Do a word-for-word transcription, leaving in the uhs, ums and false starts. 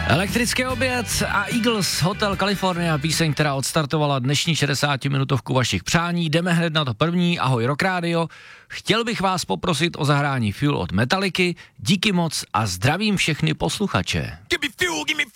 Elektrický oběd a Eagles, Hotel California, píseň, která odstartovala dnešní šedesátiminutovku vašich přání. Jdeme hned na to první. Ahoj Rock Radio. Chtěl bych vás poprosit o zahrání Fuel od Metallicy. Díky moc a zdravím všechny posluchače.